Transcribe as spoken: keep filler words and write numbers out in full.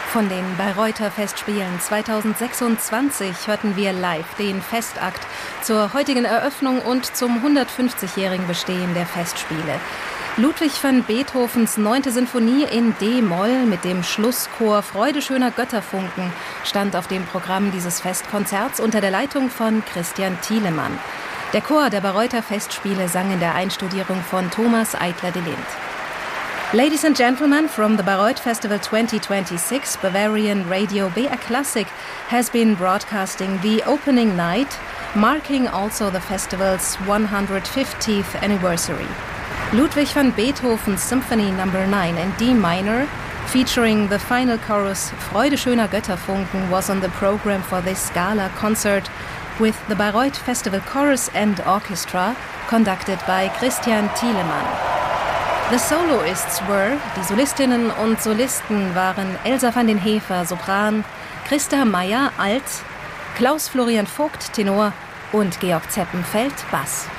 Von den Bayreuther Festspielen zweitausendsechsundzwanzig hörten wir live den Festakt zur heutigen Eröffnung und zum hundertfünfzigjährigen Bestehen der Festspiele. Ludwig van Beethovens neunte Sinfonie in D-Moll mit dem Schlusschor Freude schöner Götterfunken stand auf dem Programm dieses Festkonzerts unter der Leitung von Christian Thielemann. Der Chor der Bayreuther Festspiele sang in der Einstudierung von Thomas Eitler de Lind. Ladies and gentlemen, from the Bayreuth Festival twenty twenty-six, Bavarian Radio B R Classic has been broadcasting the opening night, marking also the festival's one hundred fiftieth anniversary. Ludwig van Beethoven's Symphony number nine in D minor, featuring the final chorus Freude schöner Götterfunken, was on the program for this gala concert with the Bayreuth Festival Chorus and Orchestra, conducted by Christian Thielemann. The soloists were, die Solistinnen und Solisten waren Elsa van den Heever, Sopran, Christa Meyer, Alt, Klaus Florian Vogt, Tenor und Georg Zeppenfeld, Bass.